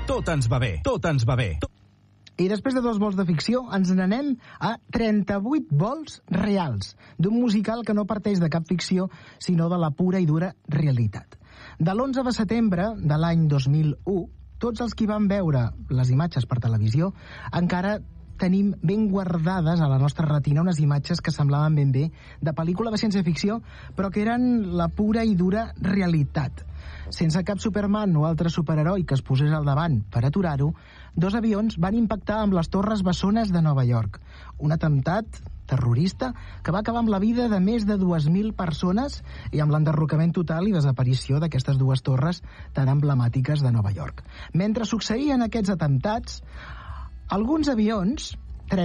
Tot ens va bé. Tot ens va bé. I després de 2 vols de ficció, ens n'anem a 38 vols reals, d'un musical que no parteix de cap ficció, sinó de la pura i dura realitat. De l'11 de setembre de l'any 2001, tots els qui van veure les imatges per televisió encara tenim ben guardades a la nostra retina unes imatges que semblaven ben bé de pel·lícula de ciència-ficció, però que eren la pura i dura realitat. Sense cap Superman o altre superheroi que es posés al davant per aturar-ho, 2 avions van impactar amb les torres bessones de Nova York. Un atemptat terrorista que va acabar amb la vida de més de 2.000 persones i amb l'enderrocament total i desaparició d'aquestes 2 torres tan emblemàtiques de Nova York. Mentre succeïen aquests atemptats, alguns avions,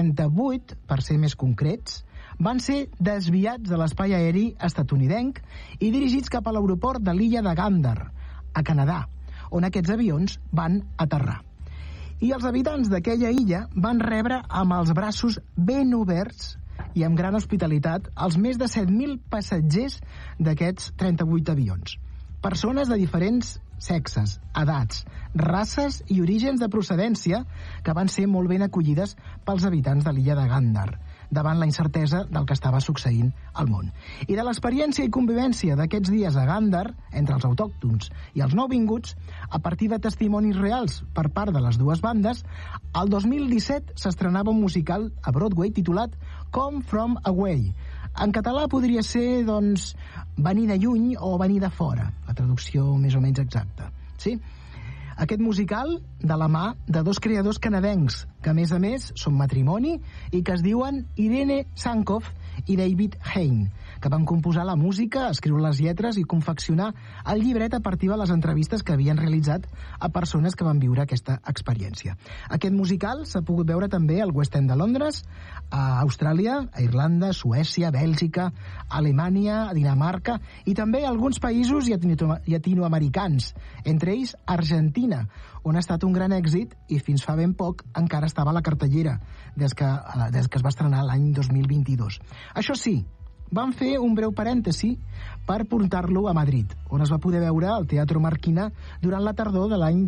38 per ser més concrets, van ser desviats de l'espai aeri estatunidenc i dirigits cap a l'aeroport de l'illa de Gander, a Canadà, on aquests avions van aterrar. I els habitants d'aquella illa van rebre amb els braços ben oberts i amb gran hospitalitat els més de 7.000 passatgers d'aquests 38 avions. Persones de diferents sexes, edats, races i orígens de procedència que van ser molt ben acollides pels habitants de l'illa de Gander davant la incertesa del que estava succeint al món. I de l'experiència i convivència d'aquests dies a Gander, entre els autòctons i els nouvinguts, a partir de testimonis reals per part de les dues bandes, el 2017 s'estrenava un musical a Broadway titulat Come From Away. En català podria ser, doncs, venir de lluny o venir de fora, la traducció més o menys exacta. Sí? Aquest musical, de la mà de 2 creadors canadencs, que a més són matrimoni i que es diuen Irene Sankoff i David Hein, que van composar la música, escriure les lletres i confeccionar el llibret a partir de les entrevistes que havien realitzat a persones que van viure aquesta experiència. Aquest musical s'ha pogut veure també al West End de Londres, a Austràlia, a Irlanda, Suècia, Bèlgica, Alemanya, Dinamarca i també a alguns països llatinoamericans, entre ells Argentina, on ha estat un gran èxit i fins fa ben poc encara estava a la cartellera des que es va estrenar l'any 2022. Això sí, van fer un breu parèntesi per portar-lo a Madrid, on es va poder veure al Teatro Marquina durant la tardor de l'any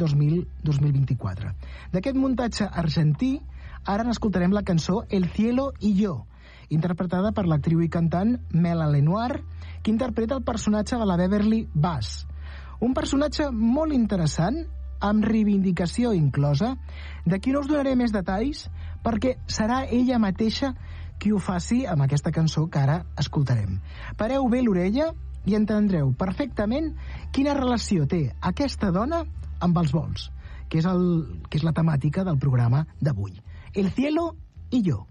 2024. D'aquest muntatge argentí, ara n'escoltarem la cançó El cielo y yo, interpretada per l'actriu i cantant Mela Lenoir, que interpreta el personatge de la Beverly Bass. Un personatge molt interessant, amb reivindicació inclosa, de qui no us donaré més detalls, perquè serà ella mateixa qui ho faci amb aquesta cançó que ara escoltarem. Pareu bé l'orella i entendreu perfectament quina relació té aquesta dona amb els vols, que és la temàtica del programa d'avui. El cielo y yo.